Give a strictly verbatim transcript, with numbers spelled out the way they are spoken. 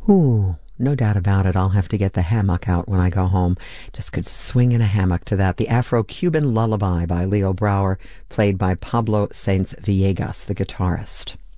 Ooh, no doubt about it. I'll have to get the hammock out when I go home. Just could swing in a hammock to that. The Afro-Cuban Lullaby by Leo Brouwer, played by Pablo Sainz Villegas, the guitarist.